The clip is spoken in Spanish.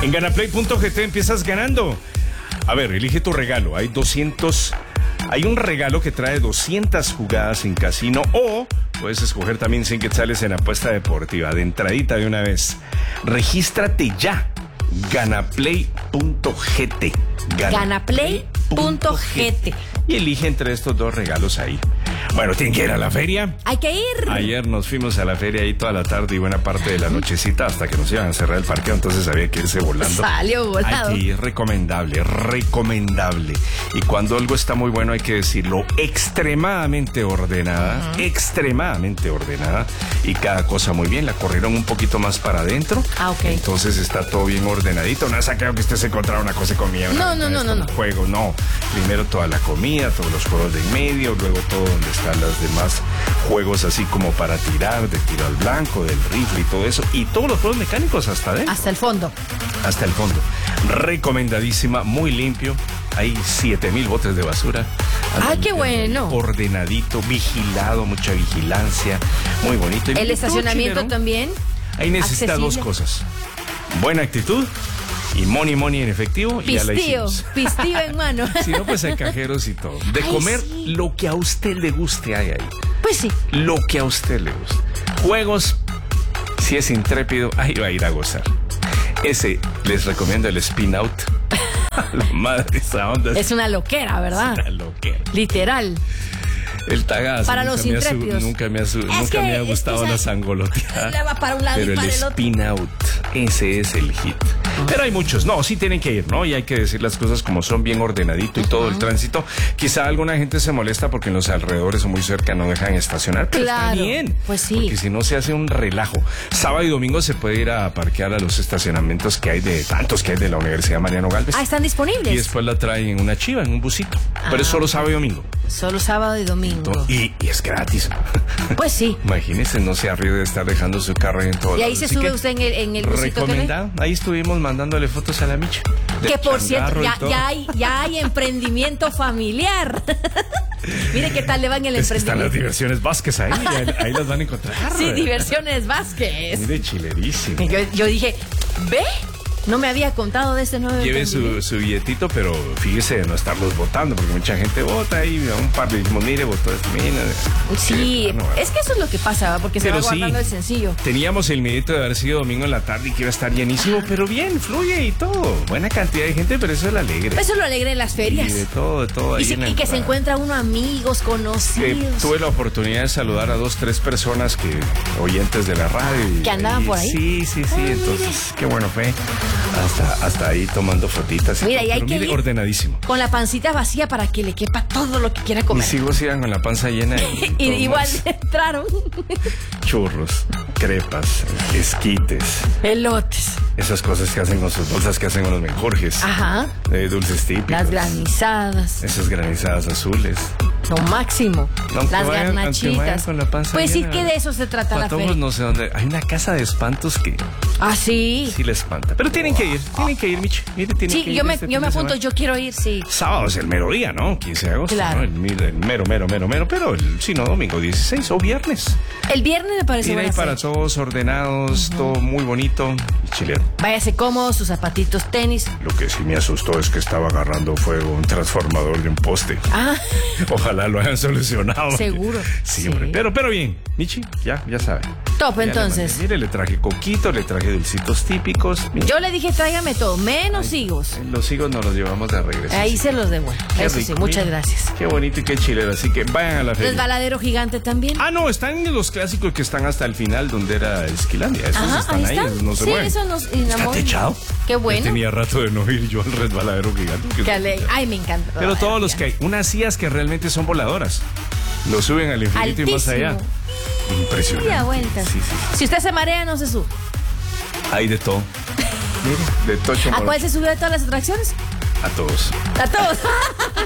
En ganaplay.gt empiezas ganando. A ver, elige tu regalo. Hay un regalo que trae 200 jugadas en casino o puedes escoger también 100 quetzales en apuesta deportiva. De entradita de una vez. Regístrate ya. Ganaplay.gt. Ganaplay.gt. Y elige entre estos dos regalos ahí. Bueno, ¿tienen que ir a la feria? Hay que ir. Ayer nos fuimos a la feria ahí toda la tarde y buena parte de la nochecita hasta que nos iban a cerrar el parqueo, entonces había que irse volando. Salió volado. Hay que ir, recomendable. Y cuando algo está muy bueno hay que decirlo, extremadamente ordenada, y cada cosa muy bien. La corrieron un poquito más para adentro. Ok. Entonces está todo bien ordenadito. No es acá que usted se encontrara una cosa y comía. No. Juego, no. Primero toda la comida, todos los juegos de en medio, luego todo donde están los demás juegos así como para tirar, de tiro al blanco, del rifle y todo eso. Y todos los juegos mecánicos hasta adentro. Hasta el fondo. Hasta el fondo. Recomendadísima, muy limpio. Hay 7,000 botes de basura. ¡Ay, qué bueno! Ordenadito, vigilado, mucha vigilancia. Muy bonito. El estacionamiento también. Ahí necesita accesible. dos cosas. Buena actitud y money en efectivo. Y ya la hicimos. Pistío en mano. Si no, pues hay cajeros y todo. De comer sí. lo que a usted le guste hay ahí. Pues sí. Lo que a usted le guste. Juegos, si es intrépido, ahí va a ir a gozar. Ese les recomiendo el spin out. La madre, esa onda Es una loquera, ¿verdad? Es una loquera. Literal. El tagazo. Para los intrépidos. Nunca me ha gustado la sangoloteada. Le va para un lado pero y para el el otro. spin out, ese es el hit. Pero hay muchos, no, sí tienen que ir, ¿no? Y hay que decir las cosas como son, bien ordenadito y todo el tránsito. Quizá alguna gente se molesta porque en los alrededores o muy cerca no dejan estacionar, pero Claro, está bien. pues sí. Porque si no se hace un relajo. Sábado y domingo se puede ir a parquear a los estacionamientos que hay de la Universidad Mariano Gálvez. Ah, están disponibles. Y después la traen en una chiva, en un busito. Pero es solo sábado y domingo. Solo sábado y domingo. Y es gratis. Pues sí. Imagínese, no se arriesgue de estar dejando su carro ahí en todo. Y ahí se sube usted en el busito que ve. Recomendado. Ahí estuvimos mandándole fotos a la Micha. Que por cierto, ya hay emprendimiento familiar. Mire qué tal le va en el Están emprendimiento. las diversiones Vázquez ahí las van a encontrar. Sí, diversiones Vázquez. Mire, chilerísimo. Yo dije, ¿ve? No me había contado de este nuevo Lleve emprendimiento. su billetito, pero fíjese de no estarlos votando, porque mucha gente vota ahí, un par de dijimos, mire, votó esto, mire. Sí, es que eso es lo que pasa, ¿va? Porque se va guardando el sencillo. Teníamos el miedito de haber sido domingo en la tarde y que iba a estar llenísimo, pero bien, fluye y todo. Buena cantidad de gente, pero eso es lo alegre. Eso lo alegre en las ferias. Y de todo. Y, Ahí y que se encuentra uno amigos, conocidos. Tuve la oportunidad de saludar a 2-3 personas oyentes de la radio. ¿Que andaban por ahí? Sí. Entonces, qué bueno fue. Hasta ahí tomando fotitas. Mira, y hay que ir ordenadísimo. Con la pancita vacía para que le quepa todo lo que quiera comer. Mis hijos iban con la panza llena. Y igual entraron. Churros, crepas, esquites. Elotes. Esas cosas que hacen con sus bolsas, que hacen con los menjurjes. Ajá. Dulces típicos. Las granizadas. Esas granizadas azules. Lo máximo. Las garnachitas. Con la panza pues llena. sí, que de eso se trata la feria. No sé dónde. Hay una casa de espantos que... Ah, sí. Sí le espanta. Pero tienen que ir, Michi. Mire, tienen que ir. Sí, yo me apunto, yo quiero ir, sí. Sábado es el mero día, ¿no? 15 de agosto. Claro. ¿no? El mero. Pero si no, domingo 16 o viernes. El viernes me parece Ir ahí buena para fecha. todos ordenados, todo muy bonito y chileno. Váyase cómodo, sus zapatitos, tenis. Lo que sí me asustó es que estaba agarrando fuego un transformador de un poste. Ah, Ojalá lo hayan solucionado. seguro. Sí, hombre. Pero bien, Michi, ya sabe. Top, Ya le entonces. mandé. Mire, le traje coquito, le traje dulcitos típicos. Mire, Yo le dije, tráigame todo, menos higos. los higos nos los llevamos de regreso. Ahí se los devuelvo. Qué Eso sí, rico, muchas mira. gracias. Qué bonito y qué chilero, así que vayan a la feria. Resbaladero gigante también. Ah, no, están los clásicos que están hasta el final donde era Esquilandia. Esos Ajá, están ahí, esos no se sí, mueven. eso nos ¿Está enamora. techado? Qué bueno. Ya tenía rato de no ir yo al resbaladero gigante. Qué alegre. Ay, me encanta. Pero todos los que hay, unas sillas que realmente son voladoras. Lo suben al infinito y más allá. Impresionante. Media vuelta. Sí. Si usted se marea, no se sube. Hay de todo. Mire, de tocho. ¿A cuál se sube de todas las atracciones? A todos. A todos.